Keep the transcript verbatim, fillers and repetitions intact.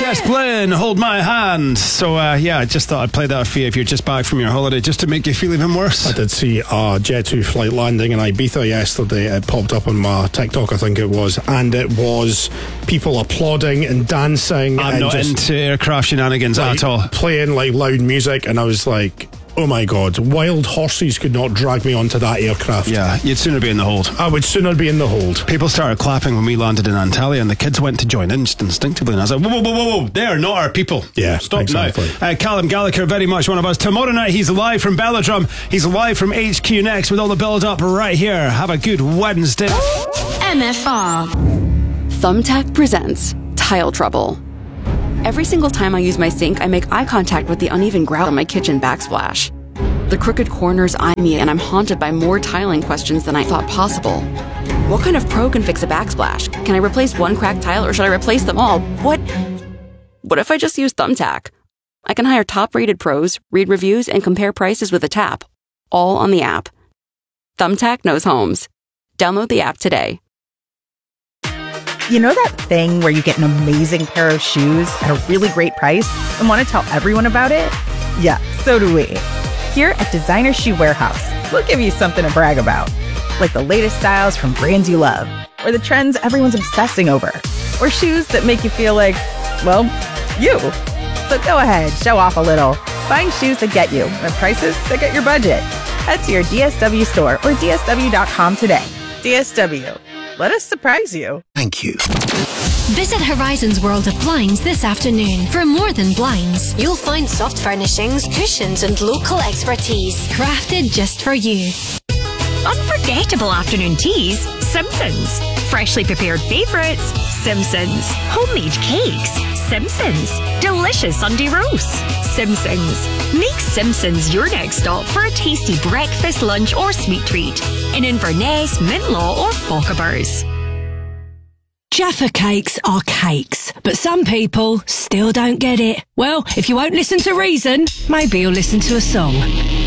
Jess Glynn, Hold My Hand. So, uh, yeah, I just thought I'd play that for you if you're just back from your holiday, just to make you feel even worse. I did see a Jet two flight landing in Ibiza yesterday. It popped up on my TikTok, I think it was, and it was people applauding and dancing. I'm and not just, into aircraft shenanigans like, at all. Playing like loud music, and I was like, oh my god, wild horses could not drag me onto that aircraft. Yeah, you'd sooner be in the hold. I would sooner be in the hold. People started clapping when we landed in Antalya, and the kids went to join in just instinctively, and I was like, whoa, whoa, whoa, whoa, whoa, they are not our people. Yeah, stop exactly. now. Uh, Callum Gallagher, very much one of us. Tomorrow night, he's live from Belladrum. He's live from H Q Next with all the build-up right here. Have a good Wednesday. M F R. Thumbtack presents Tile Trouble. Every single time I use my sink, I make eye contact with the uneven grout on my kitchen backsplash. The crooked corners eye me, and I'm haunted by more tiling questions than I thought possible. What kind of pro can fix a backsplash? Can I replace one cracked tile, or should I replace them all? What? What if I just use Thumbtack? I can hire top-rated pros, read reviews, and compare prices with a tap. All on the app. Thumbtack knows homes. Download the app today. You know that thing where you get an amazing pair of shoes at a really great price and want to tell everyone about it? Yeah, so do we. Here at Designer Shoe Warehouse, we'll give you something to brag about. Like the latest styles from brands you love, or the trends everyone's obsessing over, or shoes that make you feel like, well, you. So go ahead, show off a little. Find shoes that get you at prices that get your budget. Head to your D S W store or D S W dot com today. D S W. Let us surprise you. Thank you. Visit Horizons World of Blinds this afternoon for more than blinds. You'll find soft furnishings, cushions and local expertise crafted just for you. Unforgettable afternoon teas, Simpsons. Freshly prepared favourites, Simpsons. Homemade cakes, Simpsons. Delicious Sunday roasts, Simpsons. Make Simpsons your next stop for a tasty breakfast, lunch or sweet treat in Inverness, Mintlaw or Fochabers. Jaffa cakes are cakes, but some people still don't get it. Well, if you won't listen to reason, maybe you'll listen to a song.